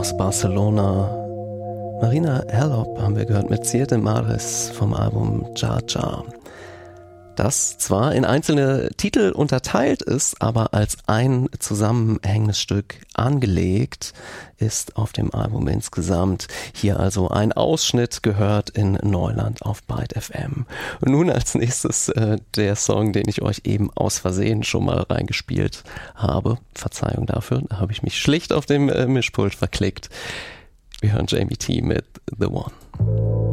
aus Barcelona. Marina Herlop haben wir gehört mit Siete Mares vom Album Ja Ja. Das zwar in einzelne Titel unterteilt ist, aber als ein zusammenhängendes Stück angelegt ist auf dem Album insgesamt. Hier also ein Ausschnitt gehört in Neuland auf Byte FM. Und nun als nächstes der Song, den ich euch eben aus Versehen schon mal reingespielt habe. Verzeihung dafür, da habe ich mich schlicht auf dem Mischpult verklickt. Wir hören Jamie T mit The One.